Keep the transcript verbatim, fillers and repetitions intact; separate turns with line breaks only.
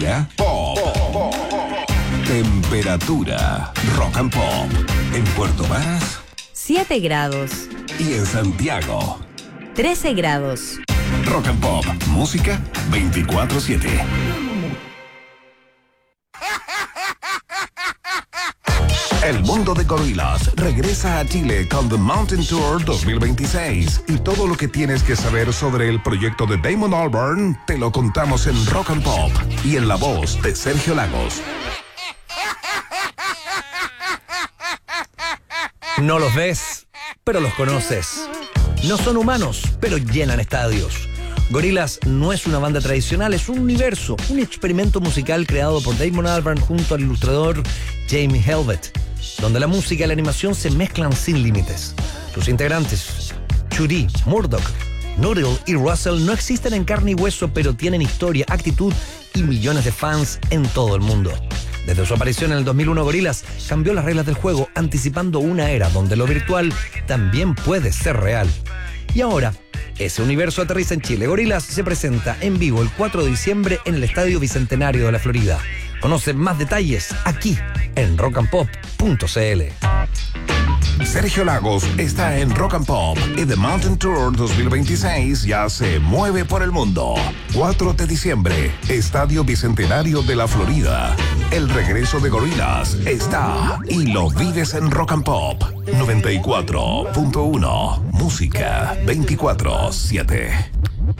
Temperatura pop. Temperatura rock and pop. En Puerto Varas,
siete grados.
Y en Santiago,
trece grados.
Rock and pop, música veinticuatro siete. El mundo de Gorillaz regresa a Chile con The Mountain Tour dos mil veintiséis y todo lo que tienes que saber sobre el proyecto de Damon Albarn te lo contamos en Rock and Pop y en la voz de Sergio Lagos.
No los ves, pero los conoces. No son humanos, pero llenan estadios. Gorillaz no es una banda tradicional, es un universo, un experimento musical creado por Damon Albarn junto al ilustrador Jamie Helvet, donde la música y la animación se mezclan sin límites. Sus integrantes, Chudi, Murdoch, Noodle y Russell, no existen en carne y hueso, pero tienen historia, actitud y millones de fans en todo el mundo. Desde su aparición en el dos mil uno, Gorillaz cambió las reglas del juego, anticipando una era donde lo virtual también puede ser real. Y ahora, ese universo aterriza en Chile. Gorillaz se presenta en vivo el cuatro de diciembre en el Estadio Bicentenario de la Florida. Conoce más detalles aquí en rock and pop punto c l.
Sergio Lagos está en Rock and Pop y The Mountain Tour dos mil veintiséis ya se mueve por el mundo. cuatro de diciembre, Estadio Bicentenario de la Florida. El regreso de Gorillaz está y lo vives en Rock and Pop noventa y cuatro punto uno. Música veinticuatro siete.